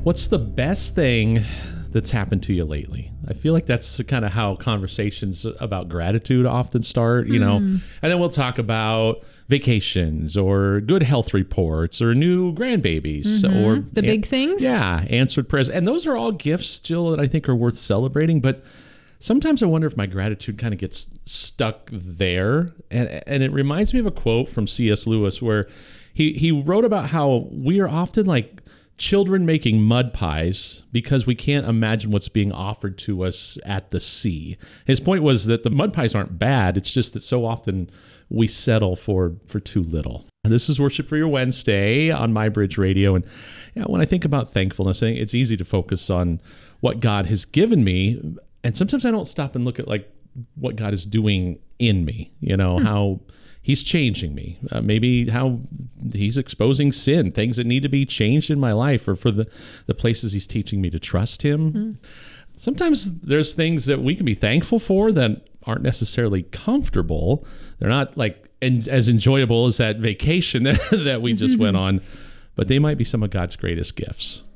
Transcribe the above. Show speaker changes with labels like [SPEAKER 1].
[SPEAKER 1] What's the best thing that's happened to you lately? I feel like that's kind of how conversations about gratitude often start, and then we'll talk about vacations or good health reports or new grandbabies or
[SPEAKER 2] the big things.
[SPEAKER 1] Yeah, answered prayers. And those are all gifts, Jill, that I think are worth celebrating. But sometimes I wonder if my gratitude kind of gets stuck there. And it reminds me of a quote from C.S. Lewis where he wrote about how we are often like children making mud pies because we can't imagine what's being offered to us at the sea. His point was that the mud pies aren't bad. It's just that so often we settle for too little. And this is Worship for Your Wednesday on MyBridge Radio. And when I think about thankfulness, I think it's easy to focus on what God has given me. And sometimes I don't stop and look at like what God is doing in me, how He's changing me, maybe how He's exposing sin, things that need to be changed in my life, or for the places He's teaching me to trust Him. Sometimes there's things that we can be thankful for that aren't necessarily comfortable. They're not like as enjoyable as that vacation that we just went on, but they might be some of God's greatest gifts.